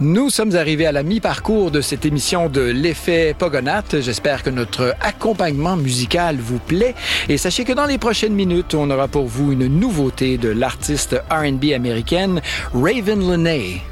Nous sommes arrivés à la mi-parcours de cette émission de l'effet Pogonath. J'espère que notre accompagnement musical vous plaît. Et sachez que dans les prochaines minutes, on aura pour vous une nouveauté de l'artiste R&B américaine Raven Lenae.